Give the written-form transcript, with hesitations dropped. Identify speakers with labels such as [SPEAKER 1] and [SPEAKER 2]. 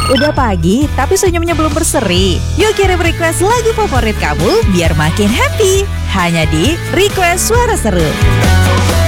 [SPEAKER 1] Udah pagi, tapi senyumnya belum berseri. Yuk kirim request lagu favorit kamu biar makin happy. Hanya di Request Suara Seru.